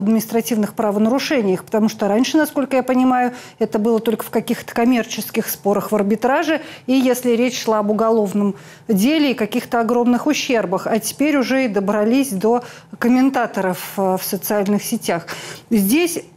административных правонарушениях, потому что раньше, насколько я понимаю, это было только в каких-то коммерческих спорах в арбитраже, и если речь шла об уголовном деле и каких-то огромных ущербах, а теперь уже и добрались до комментаторов в социальных сетях. Здесь